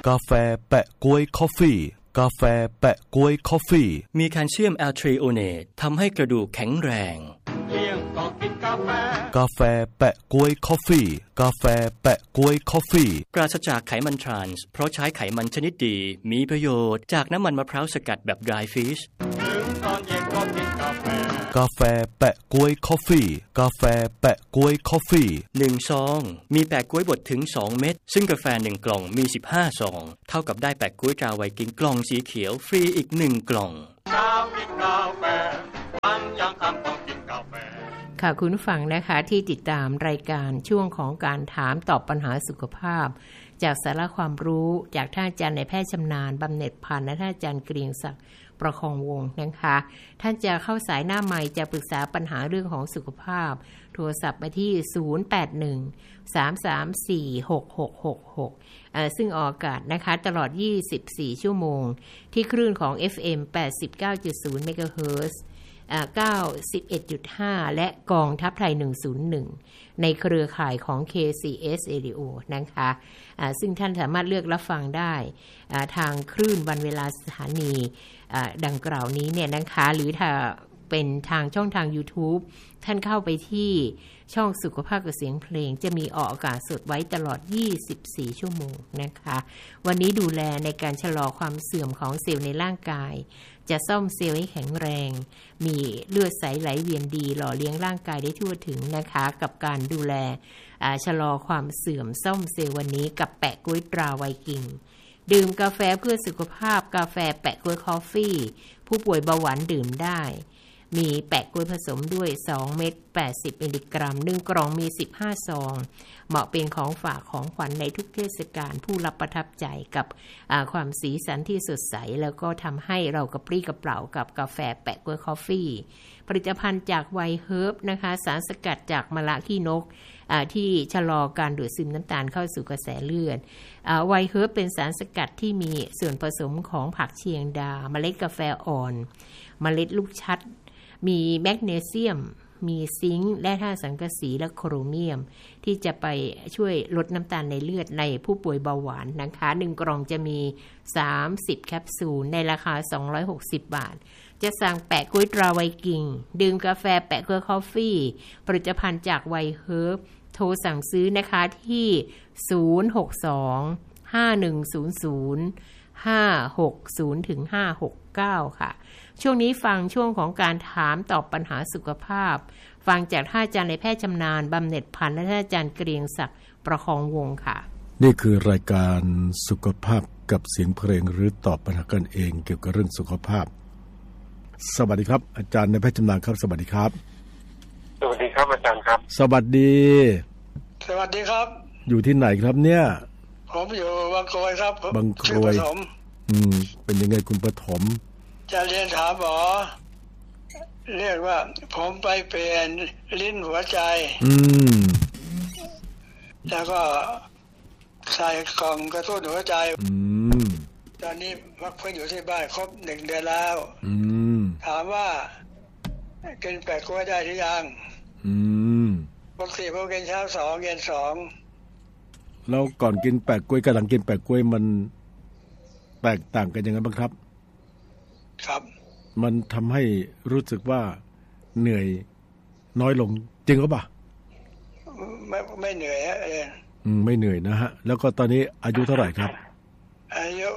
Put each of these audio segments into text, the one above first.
กาแฟแปะก๊วยคอฟฟี่กาแฟแปะก๊วยคอฟฟี่มีแคลเซียมแอลทริโอเนตทำให้กระดูกแข็งแรงกาแฟแปะก๊วยคอฟฟี่กาแฟแปะก๊วยคอฟฟี่ปราศจากไขมันทรานส์เพราะใช้ไขมันชนิดดีมีประโยชน์จากน้ำมันมะพร้าวสกัดแบบ dry fish กาแฟแปะก๊วยคอฟฟี่กาแฟแปะก๊วยคอฟฟี่ 1ซองมีแปะก๊วยบดถึง2เม็ดซึ่งกาแฟ1กล่องมี15ซองเท่ากับได้แปะก๊วยตราไวกิ้งกล่องสีเขียวฟรีอีก1กล่องค่ะคุณผู้ฟังนะคะที่ติดตามรายการช่วงของการถามตอบปัญหาสุขภาพจากสาระความรู้จากท่านอาจารย์นายแพทย์ชำนาญบำเหน็จพันธ์และท่านอาจารย์เกรียงศักดิ์ประคองวงศ์นะคะท่านจะเข้าสายหน้าไมค์จะปรึกษาปัญหาเรื่องของสุขภาพโทรศัพท์มาที่0813346666ซึ่งออกอากาศนะคะตลอด24ชั่วโมงที่คลื่นของ FM 89.0 เมกะเฮิรตซ์91.5 และกองทัพไทย101ในเครือข่ายของ KCS Radio นะคะซึ่งท่านสามารถเลือกรับฟังได้ทางคลื่นวันเวลาสถานีดังกล่าวนี้เนี่ยนะคะหรือถ้าเป็นทางช่องทาง YouTube ท่านเข้าไปที่ช่องสุขภาพกับเสียงเพลงจะมีออกอากาศสดไว้ตลอด24ชั่วโมงนะคะวันนี้ดูแลในการชะลอความเสื่อมของเซลล์ในร่างกายจะซ่อมเซลล์ให้แข็งแรงมีเลือดใสไหลเวียนดีหล่อเลี้ยงร่างกายได้ทั่วถึงนะคะกับการดูแลชะลอความเสื่อมซ่อมเซลล์วันนี้กับแปะก๊วยตราไวกิ้งดื่มกาแฟเพื่อสุขภาพกาแฟแปะก๊วยคอฟฟี่ผู้ป่วยเบาหวานดื่มได้มีแปะก๊วยผสมด้วย2เม็ด80มิลลิกรัม1กล่องมี15ซองเหมาะเป็นของฝากของขวัญในทุกเทศกาลผู้รับประทับใจกับความสีสันที่สดใสแล้วก็ทำให้เรากระปรี้กระเปร่ากับกาแฟแปะก๊วยคอฟฟี่ผลิตภัณฑ์จากไวเฮิร์บนะคะสารสกัดจากมะระขี้นกที่ชะลอการดูดซึมน้ำตาลเข้าสู่กระแสเลือดไวเฮิร์บเป็นสารสกัดที่มีส่วนผสมของผักเชียงดาเมล็ดกาแฟอ่อนเมล็ดลูกชัดมีแมกนีเซียมมีซิงค์และธาตุสังกะสีและโครเมียมที่จะไปช่วยลดน้ำตาลในเลือดในผู้ป่วยเบาหวานนะคะ1กล่องจะมี30แคปซูลในราคา260บาทจะสั่งแปะก๊วยตราไวกิ้งดื่มกาแฟแปะก๊วยคอฟฟี่ผลิตภัณฑ์จากไวเฮิร์บโทรสั่งซื้อนะคะที่062-5100-560 ถึง 569 ค่ะช่วงนี้ฟังช่วงของการถามตอบปัญหาสุขภาพฟังจากท่านอาจารย์นายแพทย์ชำนาญบำเหน็จพันธ์และท่านอาจารย์เกรียงศักดิ์ประคองวงศ์ค่ะนี่คือรายการสุขภาพกับเสียงเพลงหรือตอบปัญหากันเองเกี่ยวกับเรื่องสุขภาพสวัสดีครับอาจารย์นายแพทย์ชำนาญครับสวัสดีครับสวัสดีครับอาจารย์ครับสวัสดีสวัสดีครับอยู่ที่ไหนครับเนี่ยผมอยู่บางกรวยครับบางกรวยเป็นยังไงคุณปฐมจะเรียนถามหมอเรียกว่าผมไปเปลี่ยนลิ้นหัวใจแล้วก็ใส่กล่องกระตุ้นหัวใจตอนนี้พักเพิ่งอยู่ที่บ้านครบ1 เดือนแล้วถามว่ากินแปะกล้วยได้หรือยังปกติผมกินเช้า2เย็น2 แล้วก่อนกินแปะกล้วยกับหลังกินแปะกล้วยมันแตกต่างกันยังไงบ้างครับครับมันทำให้รู้สึกว่าเหนื่อยน้อยลงจริงหรือเปล่าไม่เหนื่อยฮะไม่เหนื่อยนะฮะแล้วก็ตอนนี้อายุเท่าไหร่ครับอายุ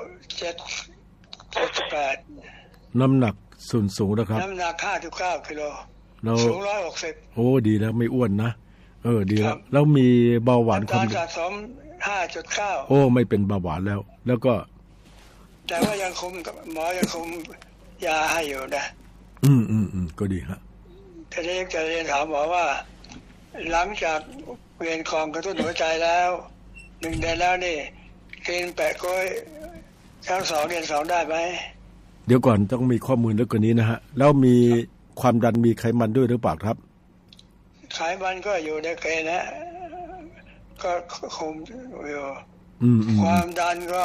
78น้ำหนักสูงนะครับน้ำหนัก59กิโลสูง160 โอ้ดีแล้วไม่อ้วนนะดีแล้วมีเบาหวานความดันสะสม 5.9 โอ้ไม่เป็นเบาหวานแล้วก็แต่ว่ายังคุมหมอยังคุมยาให้อยู่นะก็ดีฮะทีนี้จะเรียนถามหมอว่าหลังจากเวียนคลองกระตุ้นหัวใจแล้ว1 เดือนแล้วนี่กินแปะกล้วยเช้า2เย็น2ได้ไหมเดี๋ยวก่อนต้องมีข้อมูลลึกกว่านี้นะฮะแล้วมีความดันมีไขมันด้วยหรือเปล่าครับไขมันก็อยู่ในเกณฑ์นะก็คุมอยู่ความดันก็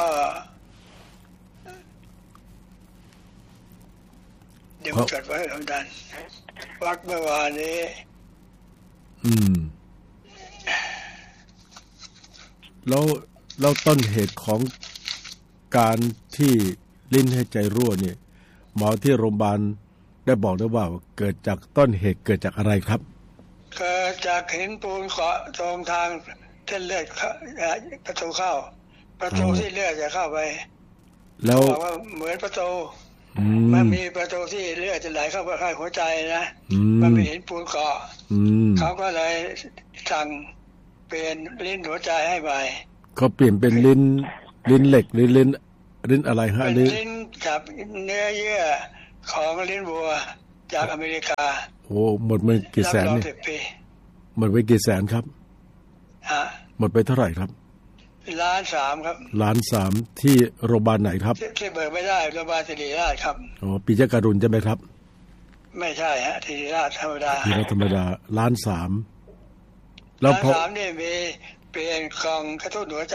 เดี๋ยวจดไว้ความดันวัดเมื่อวานนี้แล้วต้นเหตุของการที่ลิ้นหายใจรั่วเนี่ยหมอที่โรงพยาบาลได้บอกได้ว่าเกิดจากต้นเหตุเกิดจากอะไรครับเกิดจากหินปูนเกาะตรงทางเส้นเลือดประตูเข้าประตูที่เลือดจะเข้าไปแล้วว่าเหมือนประตูมันมีประตูที่เลือดจะไหลเข้าไปข้างหัวใจนะมันมีหินปูนเกาะเขาก็เลยสั่งเปลี่ยนลิ้นหัวใจให้ใหม่เขาเปลี่ยนเป็นลิ้นเหล็กหรือลิ้นอะไรฮะลิ้นกับเนื้อเยื่อของลิ้นวัวจากอเมริกาโอ้หมดไปกี่แสนเนี่ยหมดไปกี่แสนครับหมดไปเท่าไหร่ครับ 1,300,000ครับ 1,300,000ที่โรงพยาบาลไหนครับที่เบิกไม่ได้โรงพยาบาลศิริราชครับอ๋อปิยการุณใช่ไหมครับไม่ใช่ฮะศิริราชธรรมดา 1,300,000แล้ว 1,300,000นี่มีเปลี่ยนกล่องกระตุ้นหัวใจ